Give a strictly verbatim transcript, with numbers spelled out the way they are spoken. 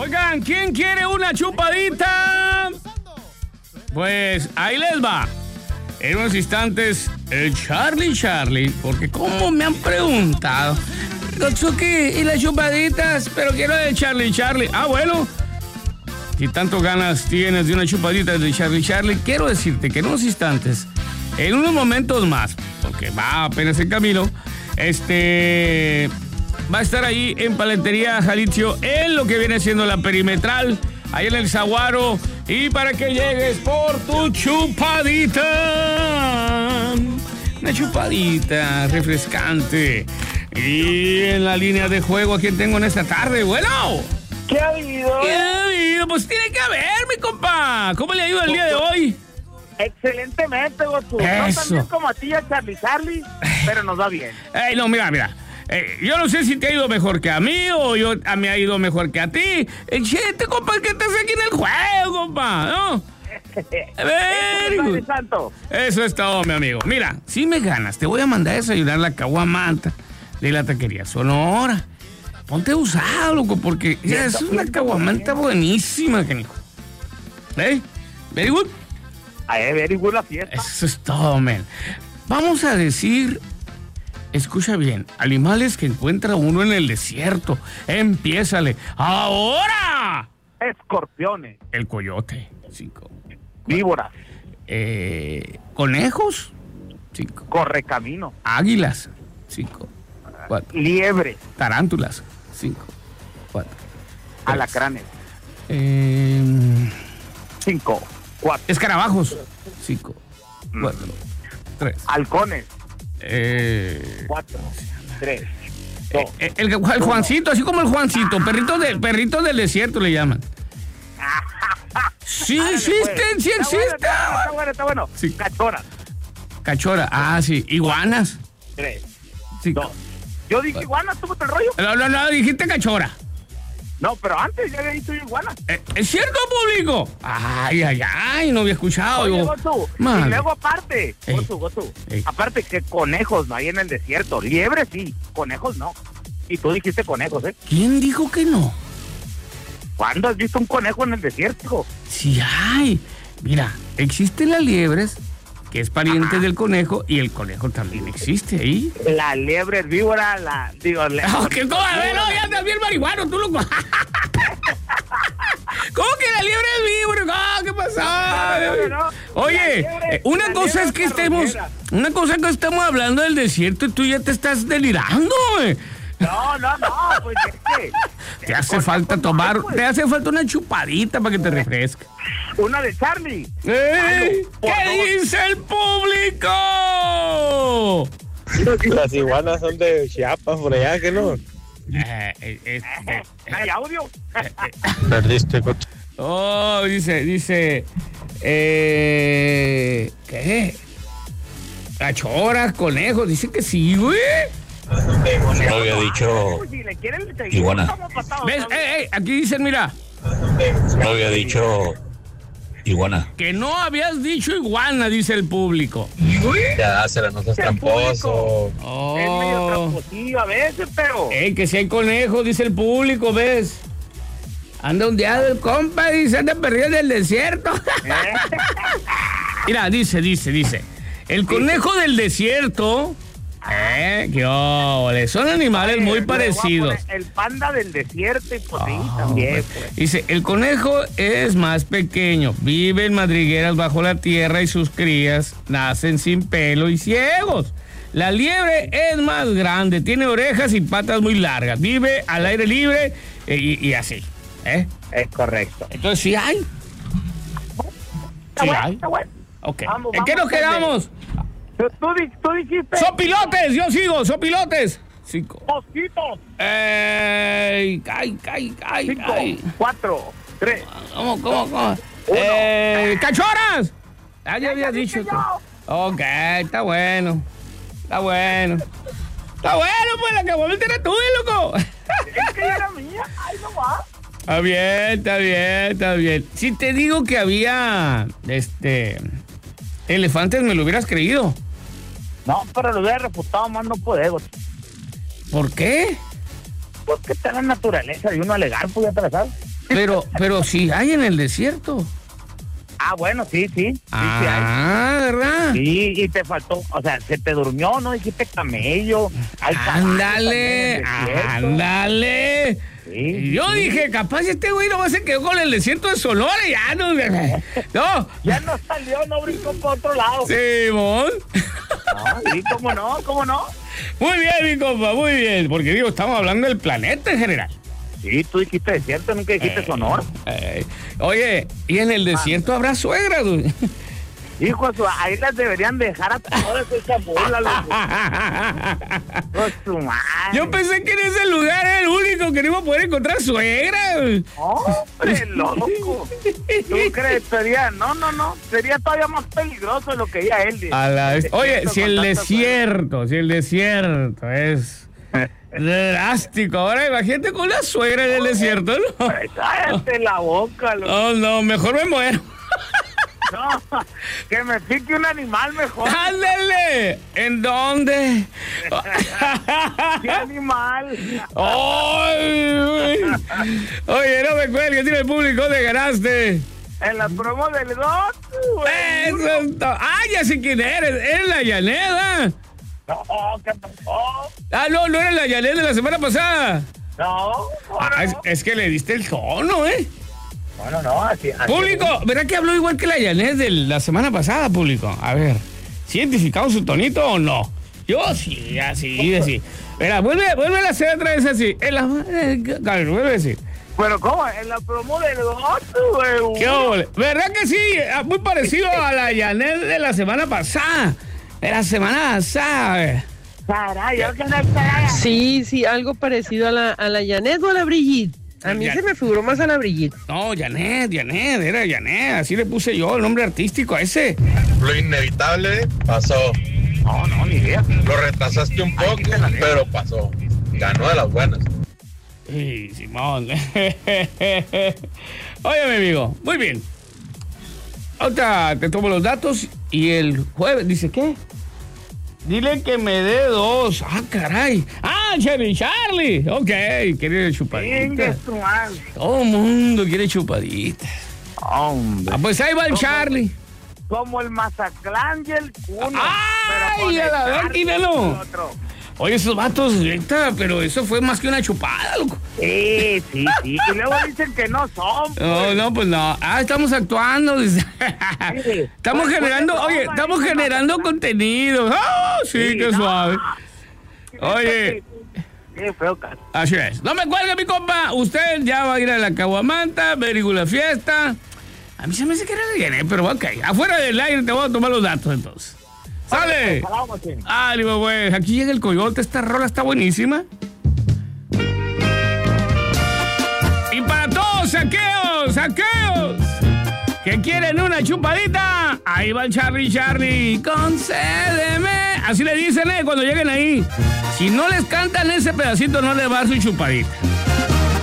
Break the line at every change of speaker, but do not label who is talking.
Oigan, ¿quién quiere una chupadita? Pues ahí les va. En unos instantes, el Charlie Charlie, porque como me han preguntado, Gotsuki, ¿y las chupaditas? Pero quiero de Charlie Charlie. Ah, bueno, si tanto ganas tienes de una chupadita de Charlie Charlie, quiero decirte que en unos instantes, en unos momentos más, porque va apenas en camino, este... va a estar ahí en Paletería Jalisco, en lo que viene siendo la perimetral, ahí en el Zaguaro, y para que llegues por tu chupadita. Una chupadita refrescante. Y en la línea de juego, ¿a quién tengo en esta tarde? Bueno.
¿Qué ha habido?
¿Qué ha habido? Pues tiene que haber, mi compa. ¿Cómo le ha ido el día de hoy?
Excelentemente, Gotu. No
Eso.
tan bien como a ti, a Charlie Charlie, pero nos va bien.
Ey, no, mira, mira. Eh, yo no sé si te ha ido mejor que a mí o yo a mí ha ido mejor que a ti. Eh, chete, compa, ¿qué te hace aquí en el juego, compa? ¿No? A ver,
Eso es santo.
eso es todo, mi amigo. Mira, si me ganas, te voy a mandar a desayunar la caguamanta de la taquería Sonora. Ponte usado, loco, porque ya es una caguamanta buenísima, canijo. ¿Eh? Very good.
A ver, igual la fiesta.
Eso es todo, man. Vamos a decir... Escucha bien, animales que encuentra uno en el desierto. Empiézale. ¡Ahora!
Escorpiones,
El coyote. Cinco.
víboras,
Eh, conejos. Cinco.
correcamino,
Águilas. Cinco. Cuatro.
liebre,
Tarántulas. Cinco. Cuatro. Tres.
alacranes.
Eh,
Cinco, cuatro,
escarabajos. Cinco. Cuatro. Tres.
halcones.
Eh,
Cuatro, tres,
eh,
dos.
el, el Juancito, así como el Juancito. Perrito, de, perrito del desierto le llaman. Sí
Ándale,
existen,
pues.
sí
Está bueno,
existen.
Está bueno, está bueno.
Sí.
Cachoras.
Cachora, ah, sí. Iguanas.
Tres,
Sí.
dos. Yo dije iguana, ¿tú el rollo?
No, no, no, dijiste cachora.
No, pero antes ya había dicho iguana.
Eh, ¿Es cierto, público? Ay, ay, ay, no había escuchado.
Oye,
Yo,
Gotu,
madre.
y luego aparte,
Ey.
Gotu, Gotu,
Ey.
aparte que conejos no hay en el desierto, liebres sí, conejos no. Y tú dijiste conejos, ¿eh?
¿Quién dijo que no?
¿Cuándo has visto un conejo en el desierto, hijo?
Sí hay. Mira, existen las liebres, que es pariente del conejo, y el conejo también existe ahí.
La liebre herbívora, la, digo, la...
Oh, ¿qué cosa? A ver, no, ya andas bien marihuano, tú loco. ¿Cómo que la liebre es víbora? Ah, ¿qué pasó?
No, no, no.
Oye,
La liebre-
eh, una
la
cosa
liebre
es que estemos,
carroñera.
una cosa es que estamos hablando del desierto y tú ya te estás delirando, güey.
No, no, no, pues es que...
Te hace falta tomar,
pues.
te hace falta una chupadita para que te refresque.
Una de Charlie.
¡Ey!
por
¿Qué
dos.
dice el público?
Las iguanas son de Chiapas, por allá, ¿que no?
Eh, eh, eh, eh, eh.
¿Hay audio?
Perdiste, coche.
Oh, dice, dice, eh, ¿qué? Cachoras, conejos, dice que sí, güey.
No había dicho,
Uy, si le quieren seguir,
Iguana.
estamos patados,
¿Ves?
¿sabes?
Eh, eh, aquí dicen, mira,
no había dicho iguana.
que no habías dicho iguana, dice el público.
Ya, será no seas
El
tramposo.
Es medio
Oh,
tramposillo a veces, pero...
eh, que si hay conejos, dice el público, ¿ves? Anda ondeado el compa y se anda perdido en el desierto.
¿Eh?
Mira, dice, dice, dice. El conejo del desierto, eh, qué óvole, son animales
Oye,
muy
le voy a
parecidos.
poner El panda del desierto y pues sí,
Ah,
también.
pues.
Pues.
Dice, el conejo es más pequeño, vive en madrigueras bajo la tierra y sus crías nacen sin pelo y ciegos. La liebre es más grande, tiene orejas y patas muy largas, vive al aire libre eh, y, y así. ¿eh?
Es correcto.
Entonces, ¿sí hay?
Está
Sí
bueno,
hay.
está bueno.
Ok.
Vamos,
¿En qué nos
vamos,
quedamos?
Tú, tú di- tú dijiste...
¡Sopilotes! Yo sigo, sopilotes. Cinco.
Mosquitos.
¡Ey! ¡Ay, ay, ay,
Cinco,
ay!
cuatro, tres.
¿Cómo, cómo, cómo?
Uno.
Eh, ¡Cachoras! Ah, ya
Ya
habías
dije
dicho.
yo.
tú. Ok, está bueno. Está bueno. Está bueno, pues la que vuelve era tuya, loco.
Es que ya era mía. Ay, no va.
Está bien, está bien, está bien. Si te digo que había, este, elefantes, me lo hubieras creído.
No, pero lo hubiera refutado más no podemos.
¿Por qué?
Porque está la naturaleza de uno alegar, pues ya te la sabes.
Pero, pero sí hay en el desierto.
Ah, bueno, sí, sí. sí
ah,
sí hay.
¿verdad?
Sí, y te faltó, o sea, se te durmió, ¿no? Dijiste camello. Hay
Ándale, ándale.
Sí,
Yo
sí.
dije, capaz este güey nomás se quedó con el desierto de Sonora y ya no. No.
Ya no salió, no brincó para otro lado.
Sí, mon.
No, sí, cómo no, cómo no.
Muy bien, mi compa, muy bien. Porque digo, estamos hablando del planeta en general.
Sí, tú dijiste desierto, nunca dijiste
Eh,
Sonora.
eh. Oye, ¿y en el desierto habrá suegras, güey?
Hijo, su- ahí las deberían dejar a todas esas bolas, loco. Pues su madre.
Yo pensé que en ese lugar era el único que no iba a poder encontrar suegra, güey.
Hombre, loco. ¿Tú crees? Sería, no, no, no. Sería todavía más peligroso de lo que ya él.
A la vez. Oye,
Desierto
si
con
el
tanta
desierto, si el desierto es drástico. Ahora imagínate con la suegra en el desierto, ¿no?
suerte. Cállate la boca, loco.
No, no, mejor me muero.
No, que me pique un animal mejor.
¡Ándale! ¿En dónde?
¿Qué animal?
¡Ay, güey! Oye, no me cuelgues, dile al público dónde ganaste.
En la promo del dos, güey.
Eso es todo. ¡Ah, ya sé quién eres! ¡Eres la Llaneda!
No, ¿qué pasó?
Ah, no, no eres la Llaneda de la semana pasada.
No,
Ah,
no,
es,
no.
es que le diste el tono, ¿eh?
Bueno, no, así. así
Público, ¿verdad que habló igual que la Yanet de la semana pasada, público? A ver, ¿sí identificamos su tonito o no? Yo sí, así, así. Mira, vuelve, vuelve a hacer otra vez así. En la, eh, claro, vuelve a decir.
Pero, ¿cómo? En la promo del dos, güey.
¿Qué óvole? ¿Verdad que sí? Ah, muy parecido a la Yanet de la semana pasada. De la semana pasada, eh.
Caray, yo que no estaba.
Sí, sí, algo parecido a la, a la Janet o a la Brigitte. A mí
Ya-
se me figuró más a la Brigitte.
No, Yanet, Yanet, era Yanet. Así le puse yo el nombre artístico a ese.
Lo inevitable pasó.
No, no, ni idea.
Lo retrasaste un poco, pero pasó. Ganó de las buenas.
Sí, Simón. Oye, mi amigo, muy bien. Ahorita te tomo los datos y el jueves, ¿dice qué? Dile que me dé dos. Ah, caray. Ah, Charlie, Charlie. Ok, quiere chupadita.
Venga, su madre.
Todo el mundo quiere chupadita.
Hombre.
Ah, pues ahí va el
¿Cómo?
Charlie.
Como el Mazatlán y el Cuno.
¡Ay,
pero con
a la
el
vez,
Charlie
Quinelo!
y el otro.
Oye, esos vatos, neta, pero eso fue más que una chupada, loco.
Sí, sí, sí. Y luego dicen que no son.
No,
pues.
no, pues no. Ah, estamos actuando. dice. Estamos
Pues,
generando,
pues,
oye,
no,
estamos
dice
generando
Mazatlán.
contenido. Ah, sí,
Sí,
qué
no.
suave. Oye,
Qué feo caso.
así es. No me cuelgue, mi compa. Usted ya va a ir a la Caguamanta, Verigu la fiesta. A mí se me hace que era bien, ¿eh? Pero ok. Afuera del aire te voy a tomar los datos, entonces. ¡Sale!
Ojalá, machín.
Ánimo, güey. Aquí llega el coyote. Esta rola está buenísima. Y para todos aquellos, aquellos que quieren una chupadita, ahí va el Charlie Charlie. Concédeme. Así le dicen, ¿eh? Cuando lleguen ahí. Si no les cantan ese pedacito, no les va a dar su chupadita.